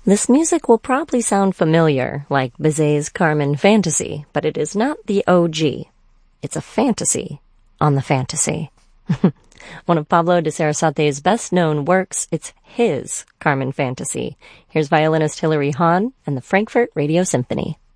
This music will probably sound familiar, like Bizet's Carmen Fantasy, but it is not the OG. It's a fantasy on the fantasy. One of Pablo de Sarasate's best-known works, it's his Carmen Fantasy. Here's violinist Hilary Hahn and the Frankfurt Radio Symphony.